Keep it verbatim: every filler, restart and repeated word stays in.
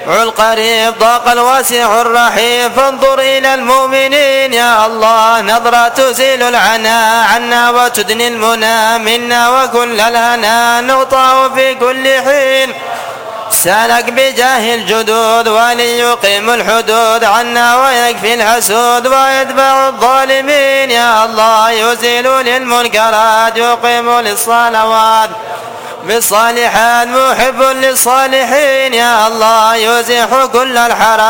القريب ضاق الواسع الرحيم فانظر إلى المؤمنين يا الله نظرة تزيل العنا عنا وتدني المنى منا وكل الهنا نغطاه في كل حين سالك بجاه الجدود وليقيم الحدود عنا ويكفي الحسود ويتبع الظالمين يا الله يزيل للمنكرات يقيم للصلوات بالصالحات محب للصالحين يا الله يزيح كل الحرام